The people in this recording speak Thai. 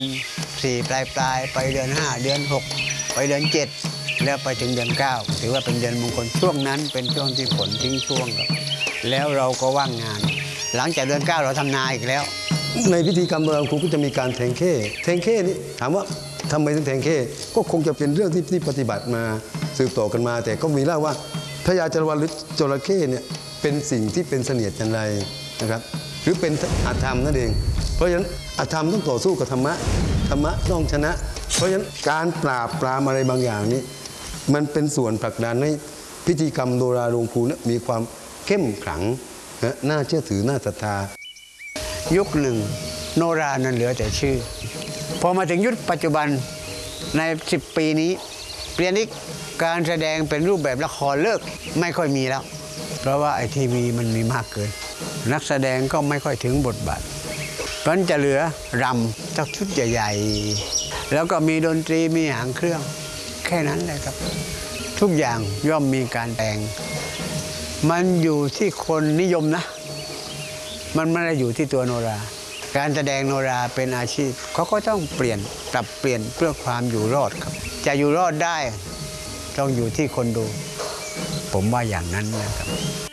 4ปลายไปเดือน5เดือน6ไปเดือน7แล้วไปถึงเดือน9ถือว่าเป็นเดือนมงคลช่วงนั้นเป็นช่วงที่ฝนทิ้งช่วงครับแล้วเราก็ว่างงานหลังจากเดือน9เราทำนาอีกแล้วในพิธีกรรมโบราณครูก็จะมีการแทงเข้นี่ถามว่าทำไมถึงแทงเข้ก็คงจะเป็นเรื่องที่ปฏิบัติมาสืบต่อกันมา แต่ก็มีเล่าว่าพญาจรวรรณหรือจระเข้เนี่ยเป็นสิ่งที่เป็นเสนียดจันไรนะครับหรือเป็นอธรรมนั่นเองเพราะฉะนั้นอธรรมต้องต่อสู้กับธรรมะต้องชนะ เพราะฉะนั้นการปราบปรามอะไรบางอย่างนี้มันเป็นส่วนผลักดันให้พิธีกรรมโนราโรงครูมีความเข้มขลังน่าเชื่อถือน่าศรัทธายุคหนึ่งโนรานั้นเหลือแต่ชื่อพอมาถึงยุคปัจจุบันใน10 ปีนี้เปลี่ยนอีกการแสดงเป็นรูปแบบละครเลิกไม่ค่อยมีแล้วเพราะว่าไอทีวีมันมีมากเกินนักแสดงก็ไม่ค่อยถึงบทบาทเพราะฉะนั้นจะเหลือรำจักชุดใหญ่ๆแล้วก็มีดนตรีมีหางเครื่องแค่นั้นเลยครับทุกอย่างย่อมมีการแต่งมันอยู่ที่คนนิยมนะมันไม่ได้อยู่ที่ตัวโนราการแสดงโนราเป็นอาชีพเขาก็ต้องปรับเปลี่ยนเพื่อความอยู่รอดครับจะอยู่รอดได้ต้องอยู่ที่คนดูผมว่าอย่างนั้นนะครับ